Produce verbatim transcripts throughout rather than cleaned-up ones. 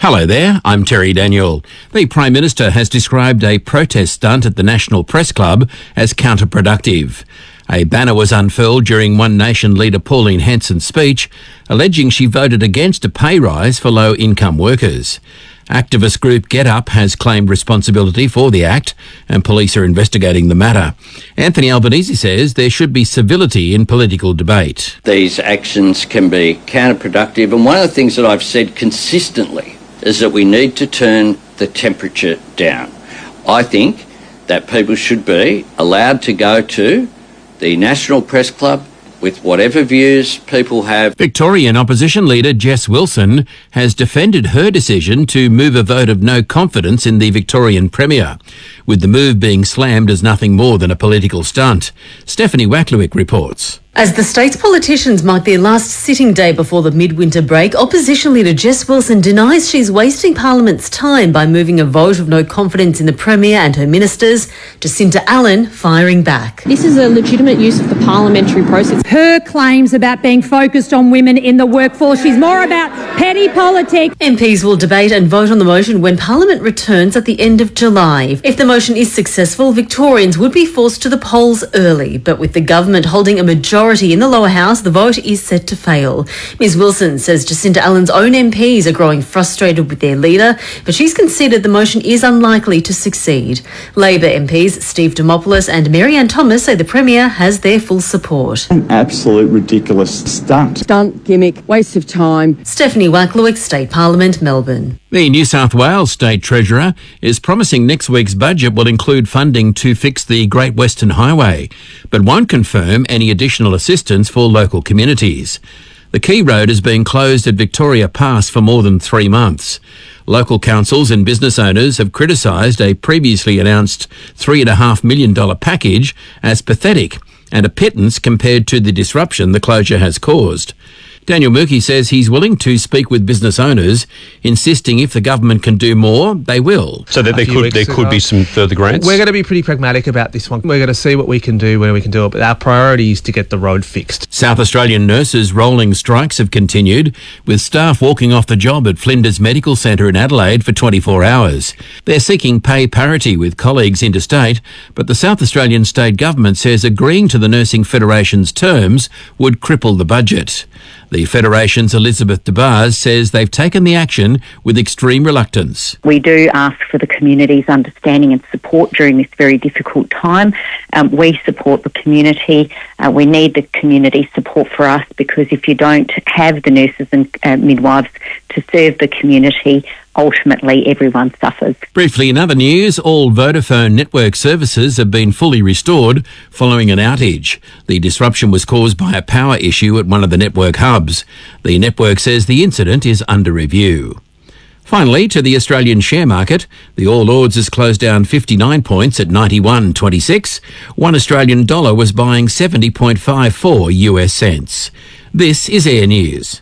Hello there, I'm Terry Daniel. The Prime Minister has described a protest stunt at the National Press Club as counterproductive. A banner was unfurled during One Nation leader Pauline Hanson's speech, alleging she voted against a pay rise for low-income workers. Activist group Get Up has claimed responsibility for the act, and police are investigating the matter. Anthony Albanese says there should be civility in political debate. These actions can be counterproductive, and one of the things that I've said consistently is that we need to turn the temperature down. I think that people should be allowed to go to the National Press Club with whatever views people have. Victorian opposition leader Jess Wilson has defended her decision to move a vote of no confidence in the Victorian Premier, with the move being slammed as nothing more than a political stunt. Stephanie Wacklewick reports. As the state's politicians mark their last sitting day before the midwinter break, opposition leader Jess Wilson denies she's wasting Parliament's time by moving a vote of no confidence in the Premier and her ministers. Jacinta Allen firing back. This is a legitimate use of the parliamentary process. Her claims about being focused on women in the workforce, she's more about petty politics. M Ps will debate and vote on the motion when Parliament returns at the end of July. If the motion is successful, Victorians would be forced to the polls early, but with the government holding a majority in the lower house, the vote is set to fail. Ms Wilson says Jacinta Allen's own M Ps are growing frustrated with their leader, but she's considered the motion is unlikely to succeed. Labor M Ps Steve Dimopoulos and Mary-Anne Thomas say the Premier has their full support. An absolute ridiculous stunt. Stunt, gimmick, waste of time. Stephanie Wacklewick, State Parliament, Melbourne. The New South Wales State Treasurer is promising next week's budget will include funding to fix the Great Western Highway, but won't confirm any additional assistance for local communities. The Key Road has been closed at Victoria Pass for more than three months. Local councils and business owners have criticised a previously announced three point five million dollars package as pathetic and a pittance compared to the disruption the closure has caused. Daniel Murky says he's willing to speak with business owners, insisting if the government can do more, they will. So that there could there could be some further grants? We're going to be pretty pragmatic about this one. We're going to see what we can do when we can do it, but our priority is to get the road fixed. South Australian nurses' rolling strikes have continued, with staff walking off the job at Flinders Medical Centre in Adelaide for twenty-four hours. They're seeking pay parity with colleagues interstate, but the South Australian state government says agreeing to the Nursing Federation's terms would cripple the budget. The Federation's Elizabeth DeBars says they've taken the action with extreme reluctance. We do ask for the community's understanding and support during this very difficult time. Um, we support the community. Uh, we need the community support for us, because if you don't have the nurses and uh, midwives to serve the community, ultimately everyone suffers. Briefly, in other news, all Vodafone network services have been fully restored following an outage. The disruption was caused by a power issue at one of the network hubs. The network says the incident is under review. Finally, to the Australian share market, the All Ords has closed down fifty-nine points at ninety-one twenty-six. One Australian dollar was buying seventy point five four U S cents. This is Air News.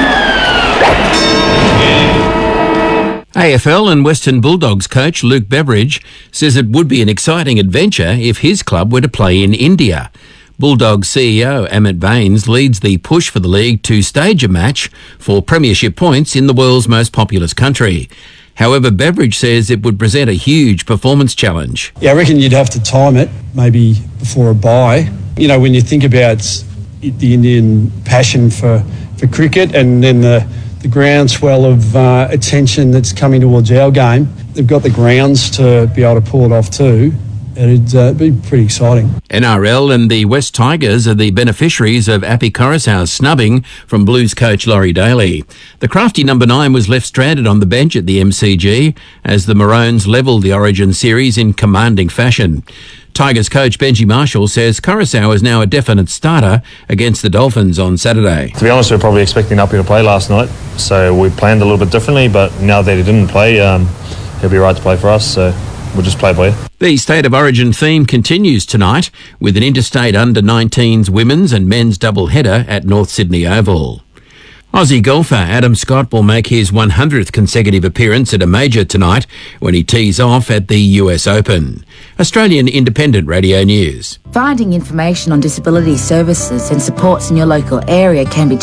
A F L and Western Bulldogs coach Luke Beveridge says it would be an exciting adventure if his club were to play in India. Bulldogs C E O Amit Bains leads the push for the league to stage a match for premiership points in the world's most populous country. However, Beveridge says it would present a huge performance challenge. Yeah, I reckon you'd have to time it, maybe before a bye. You know, when you think about the Indian passion for, for cricket and then the the groundswell of uh, attention that's coming towards our game, they've got the grounds to be able to pull it off too. It'd uh, be pretty exciting. N R L and the West Tigers are the beneficiaries of Api Coruscant's snubbing from Blues coach Laurie Daly. The crafty number nine was left stranded on the bench at the M C G as the Maroons levelled the Origin series in commanding fashion. Tigers coach Benji Marshall says Coruscant is now a definite starter against the Dolphins on Saturday. To be honest, we were probably expecting Api to play last night, so we planned a little bit differently, but now that he didn't play, um, he'll be right to play for us, so we'll just play by ear. The State of Origin theme continues tonight with an interstate under nineteens women's and men's double-header at North Sydney Oval. Aussie golfer Adam Scott will make his one hundredth consecutive appearance at a major tonight when he tees off at the U S Open. Australian Independent Radio News. Finding information on disability services and supports in your local area can be